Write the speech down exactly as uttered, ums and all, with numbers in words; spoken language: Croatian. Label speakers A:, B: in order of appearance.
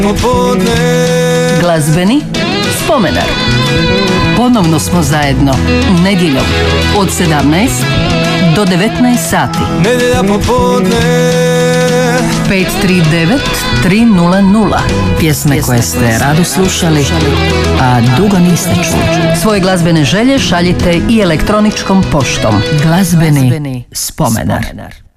A: popodne.
B: Glazbeni spomenar. Ponovno smo zajedno nedjeljom od sedamnaest do devetnaest sati.
A: Nedjelja popodne.
B: pet tri devet tri nula nula. Pjesme koje ste rado slušali, a dugo niste čuli. Svoje glazbene želje šaljite i elektroničkom poštom. Glazbeni spomenar.